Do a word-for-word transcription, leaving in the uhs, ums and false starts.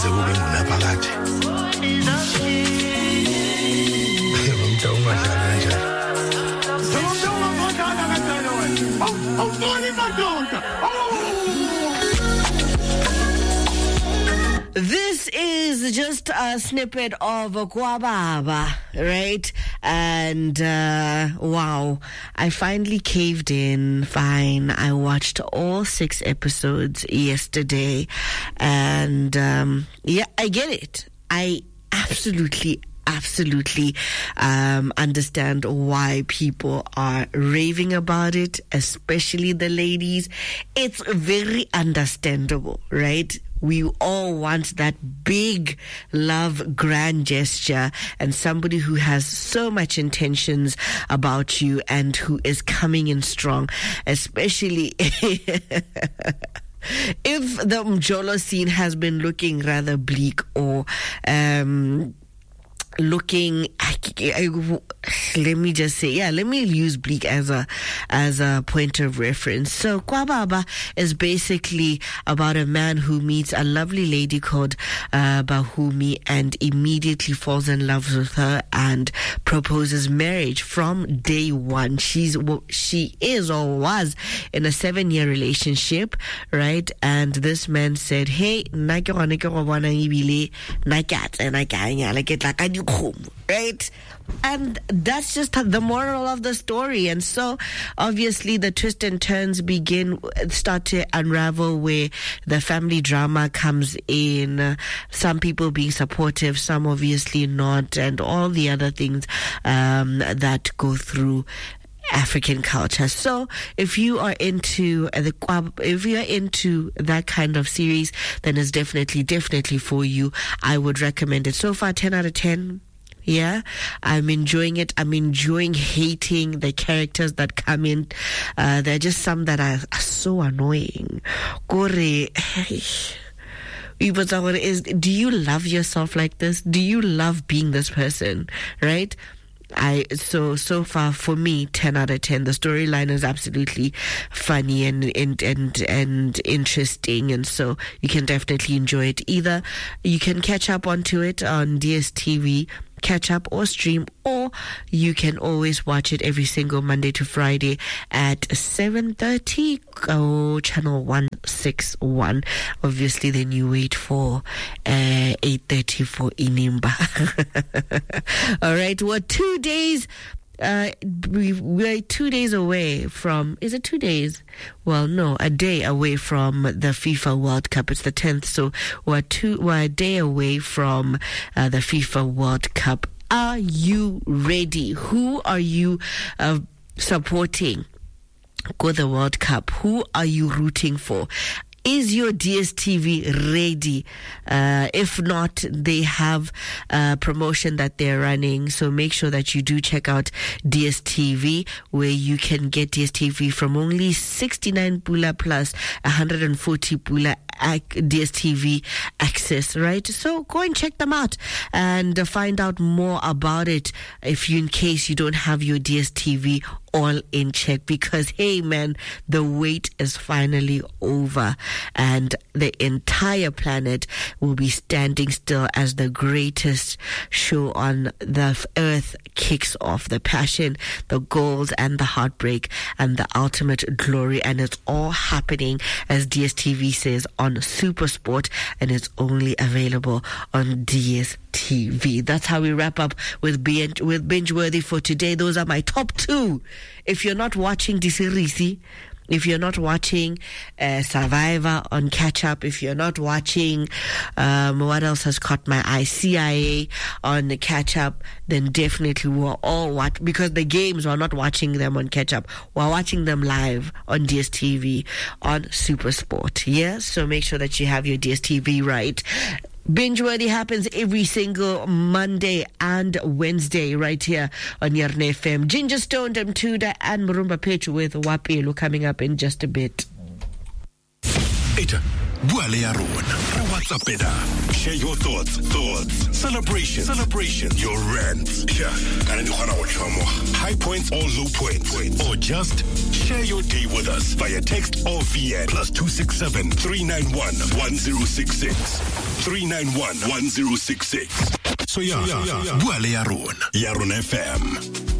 ukuze ube ngunaphakade umntu ungadlala kanjani umntu ungadlala kanjani wena awufuni madoda. This is just a snippet of Kwababa, right? And uh, wow, I finally caved in. Fine, I watched all six episodes yesterday, and um, yeah, I get it. I absolutely. Absolutely um, understand why people are raving about it, especially the ladies. It's very understandable, right? We all want that big love, grand gesture, and somebody who has so much intentions about you and who is coming in strong, especially if the Mjolo scene has been looking rather bleak or um looking I, I, let me just say yeah let me use bleak as a as a point of reference. So Kwababa is basically about a man who meets a lovely lady called uh, Bahumi and immediately falls in love with her and proposes marriage from day one. She's she is or was in a seven year relationship, right? And this man said, hey, right? And that's just the moral of the story. And so obviously the twists and turns begin start to unravel where the family drama comes in, uh, some people being supportive, some obviously not, and all the other things um, that go through African culture. So if you are into the if you're into that kind of series, then it's definitely definitely for you. I would recommend it. So far, ten out of ten. Yeah, I'm enjoying it. I'm enjoying hating the characters that come in. Uh, there are just some that are, are so annoying. Kore, is do you love yourself like this? Do you love being this person? Right? I so so far for me ten out of ten. The storyline is absolutely funny and and and and interesting, and so you can definitely enjoy it. Either you can catch up onto it on D S T V, catch up or stream, or you can always watch it every single Monday to Friday at seven thirty. Go channel one sixty-one. Obviously, then you wait for uh, eight thirty for Inimba. All right, we're two days. Uh, we, we're two days away from. Is it two days? Well, no, a day away from the FIFA World Cup. It's the tenth, so we're two. We're a day away from uh, the FIFA World Cup. Are you ready? Who are you uh, supporting? Go the World Cup. Who are you rooting for? Is your D S T V ready? Uh, if not, they have a promotion that they're running. So make sure that you do check out D S T V, where you can get D S T V from only sixty-nine pula plus one hundred forty pula D S T V access, right? So go and check them out and find out more about it if you, in case you don't have your D S T V all in check, because hey man, the wait is finally over and the entire planet will be standing still as the greatest show on the earth kicks off. The passion, the goals, and the heartbreak, and the ultimate glory, and it's all happening, as D S T V says, on Super Sport, and it's only available on D S T V. That's how we wrap up with binge, with Binge-worthy for today. Those are my top two. If you're not watching Disirisi, if you're not watching uh, Survivor on Catch Up, if you're not watching um, what else has caught my eye, C I A on the Catch Up, then definitely we're all watch, because the games, we're not watching them on Catch Up, we're watching them live on D S T V on Super Sport. Yeah, so make sure that you have your D S T V right. Binge-worthy happens every single Monday and Wednesday right here on Yarne F M. Ginger Stone, Mtuda, and Murumba Pitch with Wapelo coming up in just a bit. Eta, buale ya rona. WhatsApp it up. Share your thoughts, thoughts, celebration, celebration, your rants. Yeah, high points or low points, or just share your day with us via text or V N plus two six seven three nine one one zero six six. three nine one, one zero six six. So yeah, bua le ya rona, ya rona F M.